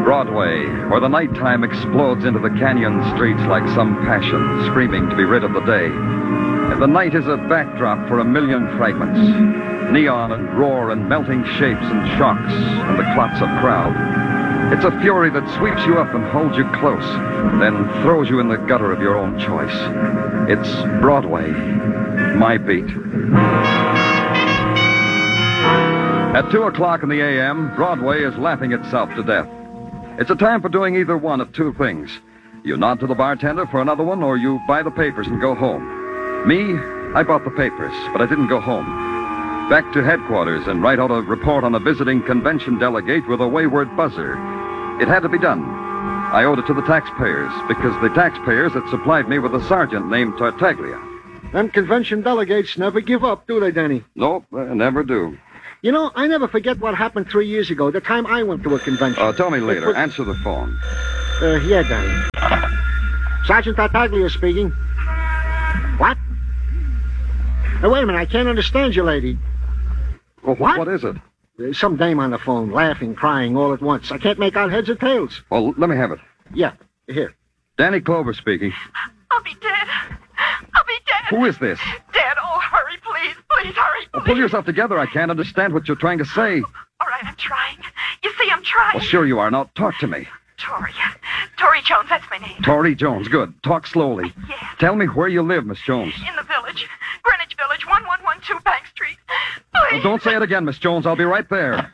Broadway, where the nighttime explodes into the canyon streets like some passion, screaming to be rid of the day. And the night is a backdrop for a million fragments. Neon and roar and melting shapes and shocks and the clots of crowd. It's a fury that sweeps you up and holds you close, then throws you in the gutter of your own choice. It's Broadway, my beat. At 2 o'clock in the a.m., Broadway is laughing itself to death. It's a time for doing either one of two things. You nod to the bartender for another one, or you buy the papers and go home. Me, I bought the papers, but I didn't go home. Back to headquarters and write out a report on a visiting convention delegate with a wayward buzzer. It had to be done. I owed it to the taxpayers, because the taxpayers had supplied me with a sergeant named Tartaglia. Them convention delegates never give up, do they, Danny? Nope, never do. You know, I never forget what happened 3 years ago, the time I went to a convention. Tell me later. Answer the phone. Yeah, Danny. Sergeant Tartaglia speaking. What? Wait a minute, I can't understand you, lady. Well, what is it? There's some dame on the phone, laughing, crying all at once. I can't make out heads or tails. Well, let me have it. Yeah, here. Danny Clover speaking. I'll be dead. I'll be dead. Who is this? Dead. Oh, hurry, please. Please, hurry, please. Well, pull yourself together. I can't understand what you're trying to say. All right, I'm trying. You see, I'm trying. Well, sure you are. Now, talk to me. Tori Jones, that's my name. Tori Jones, good. Talk slowly. Yes. Tell me where you live, Miss Jones. In the village. Greenwich Village, 1112 Bank Street. Please. Well, don't say it again, Miss Jones. I'll be right there.